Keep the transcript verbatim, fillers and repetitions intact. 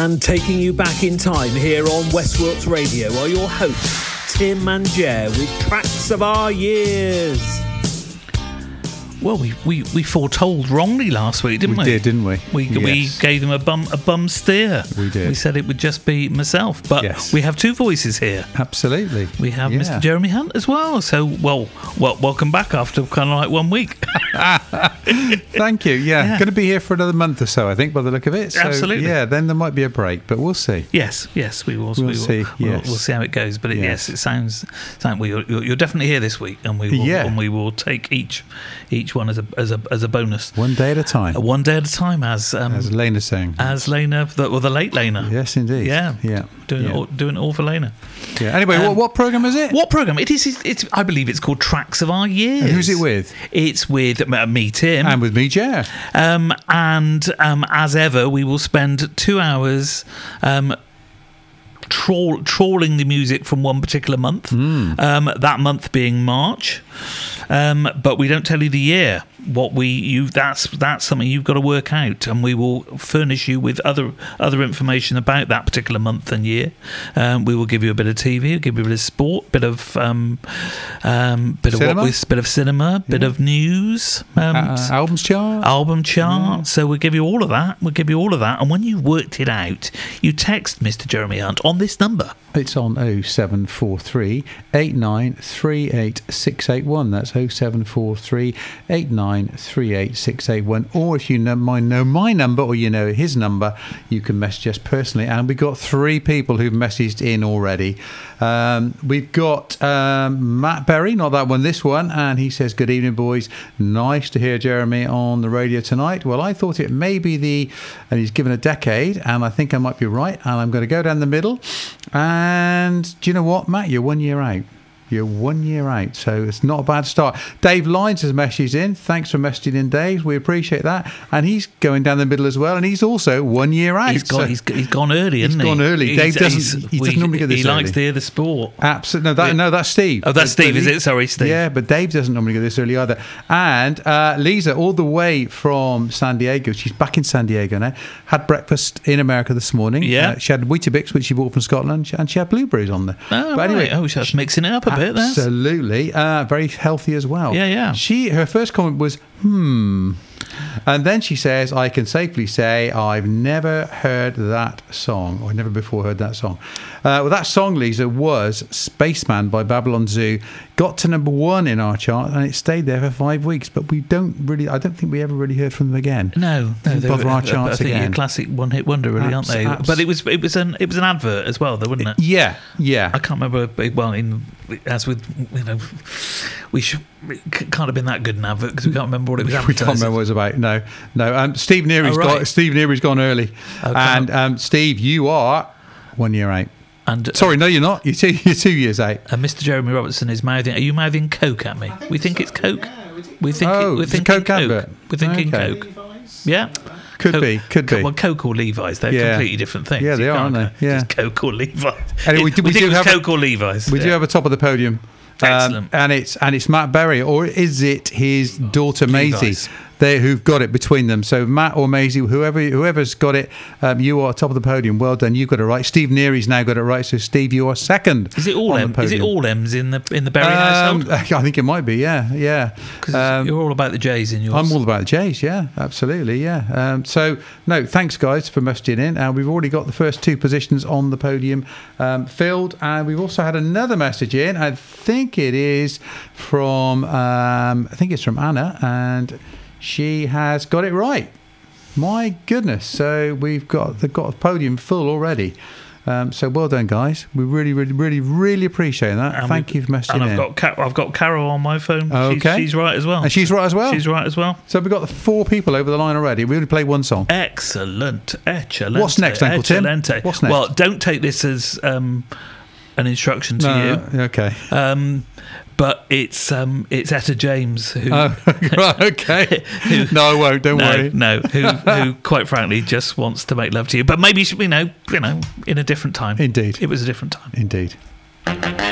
And taking you back in time here on West Wilts Radio are your hosts, Tim and Jer, with Tracks of Our Years. Well, we, we, we foretold wrongly last week, didn't we? We did, didn't we? We Yes. we gave them a bum a bum steer. We did. We said it would just be myself, but Yes. we have two voices here. Absolutely. We have Yeah. Mister Jeremy Hunt as well. So, well, well, welcome back after kind of like one week. Thank you. Yeah. Yeah. Going to be here for another month or so, I think, by the look of it. So, Absolutely. Yeah, then there might be a break, but we'll see. Yes, yes, we will. We'll we will, see, We'll, yes. we'll see how it goes. But it, yes. Yes. it sounds. sounds well, you're, you're definitely here this week, and we will, Yeah. and we will take each each one as a as a as a bonus. One day at a time, Uh, one day at a time, as um, as Lena saying. as Lena, the, or the late Lena. Yes, indeed. Yeah, Yeah. doing yeah. it all, doing it all for Lena. Yeah. Anyway, Um, what, what program is it? What program? It is. It's, it's. I believe it's called Tracks of Our Years. And who's it with? It's with uh, me, Tim. And with me, Jer. Um, and um, as ever, we will spend two hours um, trawl- trawling the music from one particular month. Mm. Um, that month being March, um, but we don't tell you the year. What we you that's that's something you've got to work out, and we will furnish you with other other information about that particular month and year. Um, we will give you a bit of T V, give you a bit of sport, bit of um, um, bit Cinema? of what we, bit of cinema, bit of news. Um, Uh, albums chart. album chart. So we'll give you all of that. We'll give you all of that. And when you've worked it out, you text Mister Jeremy Hunt on this number. It's on oh seven four three, eight nine three eight six eight one. That's oh seven four three, eight nine three eight six eight one. Or if you know my, know my number, or you know his number, you can message us personally. And we've got three people who've messaged in already. Um, we've got um, Matt Berry, not that one, this one. And he says, good evening, boys. Nice to hear Jeremy on the radio tonight. Well, I thought it may be the, and he's given a decade, and I think I might be right. And I'm going to go down the middle. And do you know what, Matt? You're one year out. You're one year out, so it's not a bad start. Dave Lyons has messaged in. Thanks for messaging in, Dave. We appreciate that. And he's going down the middle as well, and he's also one year out. He's gone. so He's, he's gone early, he's isn't he? gone early. He's- Dave doesn't. he's- He doesn't we- normally get this He likes early. to hear the sport. Absolutely. No, that, no, that's Steve. Oh, that's But- Steve, but is he- it? Sorry, Steve. Yeah, but Dave doesn't normally get this early either. And uh, Lisa, all the way from San Diego, she's back in San Diego now, had breakfast in America this morning. Yeah. Uh, she had Weetabix, which she bought from Scotland, and she had blueberries on there. Oh, but anyway, right. Oh, she's mixing it up a bit there. absolutely. Uh, very healthy as well. Yeah, yeah. She, her first comment was, hmm. And then she says, I can safely say I've never heard that song, or never before heard that song. Uh, well, that song, Lisa, was Spaceman by Babylon Zoo. Got to number one in our chart, and it stayed there for five weeks. But we don't really, I don't think we ever really heard from them again. No, no, Didn't they bother were- our I charts think again. a classic one-hit wonder, really, Abs- aren't they? abs- But it was it was an it was an advert as well, though, wasn't it? Yeah, yeah. I can't remember. Well, in as with you know, we should it can't have been that good an advert because we can't remember what it was. We can't remember what it was about. No, no. Um, Steve Neary's Oh, right. got Steve Neary's gone early, Okay. and um, Steve, you are one year out. And Sorry, no, you're not. You're two. You're two years out. And Mister Jeremy Robertson is mouthing. Are you mouthing Coke at me? We think it's Coke. We think Oh, it, we're it's a thinking Coke advert. We're thinking Okay. Coke. Yeah. Could Coke- be, could be. Well, Coke or Levi's, they're Yeah. completely different things. Yeah, they You are, can't aren't go, they? Yeah. Just Coke or Levi's. Anyway, we It- do- we think do it was have a- Coke or Levi's. We yeah. do have a top of the podium. Um, Excellent. and it's and it's Matt Berry, or is it his daughter Maisie? Levi's. They who've got it between them. So Matt or Maisie, whoever whoever's got it, um, you are top of the podium. Well done, you got it right. Steve Neary's now got it right. So Steve, you are second. Is it all on M? the Is it podium. all M's in the in the Berry Um, household? I think it might be. Yeah, yeah. Because Um, you're all about the J's in yours. I'm all about the Jays, yeah, absolutely, yeah. Um, so, no, thanks, guys, for messaging in. And we've already got the first two positions on the podium um, filled. And we've also had another message in. I think it is from, um, I think it's from Anna, and she has got it right. My goodness. So we've got, they've got a podium full already. Um, so well done, guys. We really, really, really, really appreciate that. And Thank we- you for messaging And I've in. got Car- I've got Carol on my phone. Okay. She's, she's right as well. And she's right as well. She's right as well. So we've got the four people over the line already. We only played one song. Excellent. Excellent. What's next, Uncle Tim? Excelente. What's next? Well, don't take this as um, an instruction to you. No, okay. Um, but it's um, it's Etta James who. Oh, right, okay. who- No, I won't. Don't no, worry. no, who, who, quite frankly, just wants to make love to you. But maybe you know, you know, in a different time. Indeed. It was a different time. Indeed.